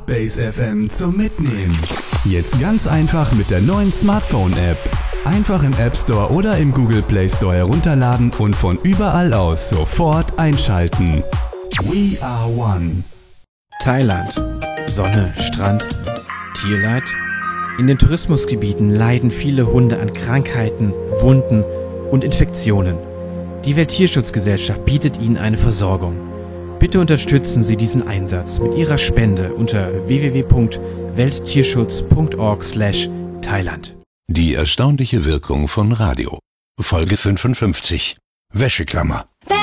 Base FM zum Mitnehmen. Jetzt ganz einfach mit der neuen Smartphone-App. Einfach im App Store oder im Google Play Store herunterladen und von überall aus sofort einschalten. We are one. Thailand. Sonne, Strand, Tierleid. In den Tourismusgebieten leiden viele Hunde an Krankheiten, Wunden und Infektionen. Die Welttierschutzgesellschaft bietet ihnen eine Versorgung. Bitte unterstützen Sie diesen Einsatz mit Ihrer Spende unter www.welttierschutz.org/Thailand. Die erstaunliche Wirkung von Radio. Folge 55. Wäscheklammer.